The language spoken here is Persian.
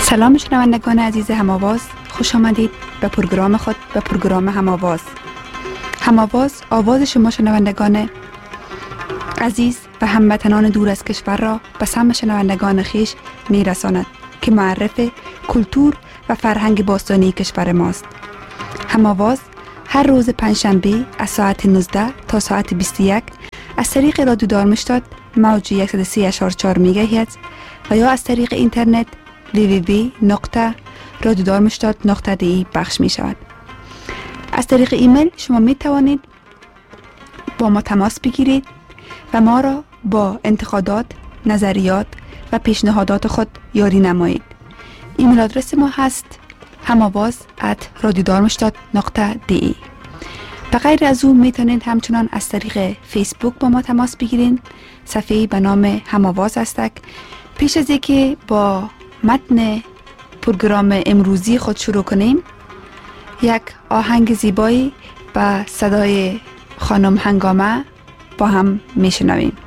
سلام شنوندگان عزیز هم‌آواز، خوش آمدید به پروگرام خود، به پروگرام هم‌آواز. هم‌آواز آواز شما شنوندگان عزیز و هموطنان دور از کشور را به سمع شنوندگان خویش می‌رساند که معرف کلتور و فرهنگ باستانی کشور ماست. هم‌آواز هر روز پنجشنبه از ساعت 19 تا ساعت 21 از طریق رادیو دارمشتاد موج 103.4 مگاهرتز و یا از طریق اینترنت www.radiodarmstadt.de پخش می شود. از طریق ایمیل شما می توانید با ما تماس بگیرید و ما را با انتقادات، نظریات و پیشنهادات خود یاری نمایید. ایمیل آدرس ما هست hamavaz@radiodarmstadt.de. به غیر از او می توانید همچنان از طریق فیسبوک با ما تماس بگیرید. صفحه‌ای به نام هم‌آواز است. پیش از اینکه با متن پروگرام امروزی خود شروع کنیم، یک آهنگ زیبایی با صدای خانم هنگامه با هم میشنویم.